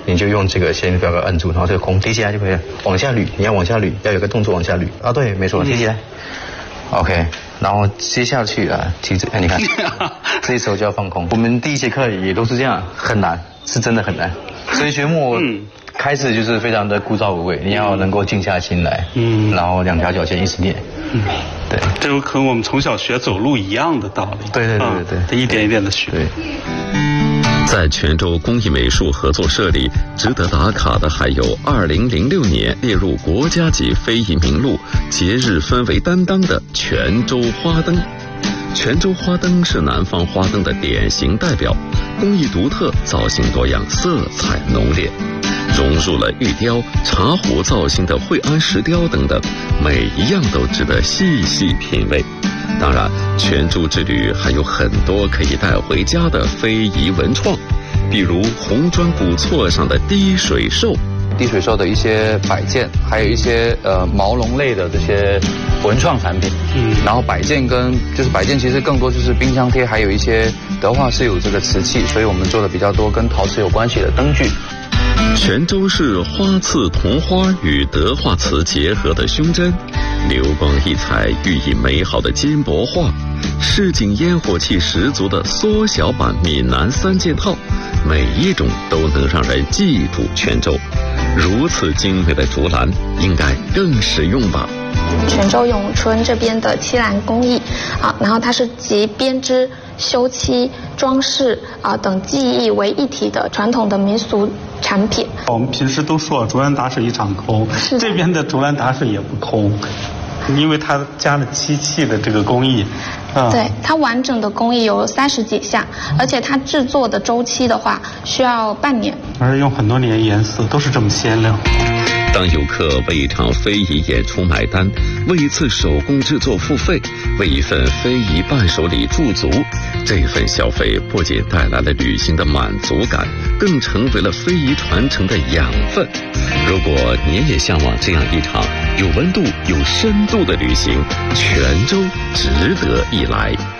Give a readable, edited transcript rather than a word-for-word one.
你就用这个先不要按住，然后这个弓提起来就可以了，往下捋，你要往下捋，要有个动作往下捋啊，对，没错，提起来。OK， 然后接下去啊，其实你看，这时候就要放空。我们第一节课也都是这样，很难，是真的很难。所以学木开始就是非常的枯燥无味，你要能够静下心来，然后两条脚尖一直练。对， 这就和我们从小学走路一样的道理。 对， 得一点一点的学。 对。 在泉州工艺美术合作社里，值得打卡的还有2006年列入国家级非遗名录、节日氛围担当的泉州花灯。泉州花灯是南方花灯的典型代表，工艺独特，造型多样，色彩浓烈，融入了玉雕、茶壶造型的惠安石雕等等，每一样都值得细细品味。当然，泉州之旅还有很多可以带回家的非遗文创，比如红砖古厝上的滴水兽。 滴水兽的一些摆件，还有一些毛绒类的这些文创产品。然后摆件摆件其实更多就是冰箱贴，还有一些德化是有这个瓷器，所以我们做的比较多跟陶瓷有关系的灯具。 泉州市花刺桐花与德化瓷结合的胸针，流光溢彩，寓意美好的金箔画，市井烟火气十足的缩小版闽南3件套，每一种都能让人记住泉州。如此精美的竹篮，应该更实用吧？ 泉州永春这边的漆兰工艺然后它是集编织、修漆、装饰等技艺为一体的传统的民俗产品。 我们平时都说竹篮打水一场空，这边的竹篮打水也不空，因为它加了漆器的这个工艺。 对，它完整的工艺有30几项，而且它制作的周期的话需要半年， 而且用很多年颜色都是这么鲜亮。 当游客为一场非遗演出买单，为一次手工制作付费，为一份非遗伴手礼驻足，这份消费不仅带来了旅行的满足感，更成为了非遗传承的养分。如果您也向往这样一场有温度、有深度的旅行，泉州值得一来。